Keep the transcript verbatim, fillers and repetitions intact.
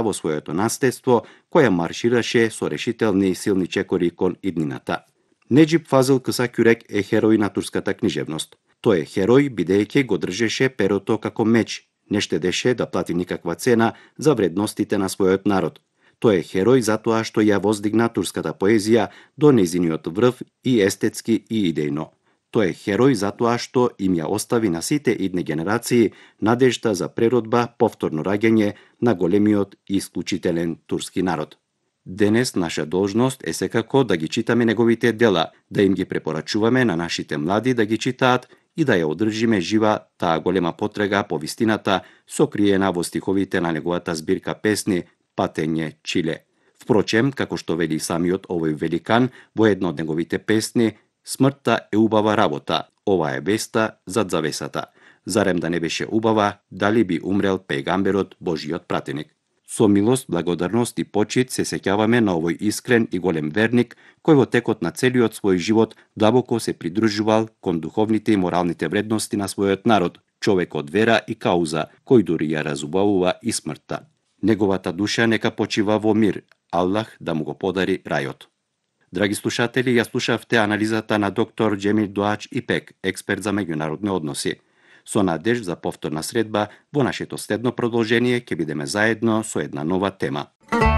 во своето наследство, која маршираше со решителни и силни чекори кон иднината. Неџип Фазил Кыса Кюрек е херој на турската книжевност. Тој е херој бидејќи го држеше перото како меч, не штедеше да плати никаква цена за вредностите на својот народ. Тој е херој затоа што ја воздигна турската поезија до нејзиниот врв и естетски и идејно. Тој е херој затоа што им ја остави на сите идни генерации надежда за преродба, повторно раѓање на големиот и исклучителен турски народ. Денес наша должност е секако да ги читаме неговите дела, да им ги препорачуваме на нашите млади да ги читаат и да ја одржиме жива таа голема потрега по вистината сокриена во стиховите на неговата збирка песни Патење Чиле. Впрочем, како што вели самиот овој великан во една од неговите песни, смртта е убава работа, ова е веста зад завесата. Зарем да не беше убава, дали би умрел пејгамберот, Божиот пратеник. Со милост, благодарност и почит се сеќаваме на овој искрен и голем верник, кој во текот на целиот свој живот длабоко се придржувал кон духовните и моралните вредности на својот народ, човек од вера и кауза, кој дури ја разубавува и смртта. Неговата душа нека почива во мир, Аллах да му го подари рајот. Драги слушатели, ја слушавте анализата на доктор Џемил Дуач Ипек, експерт за меѓународни односи. Со надеж за повторна средба во нашето следно продолжение ќе бидеме заедно со една нова тема.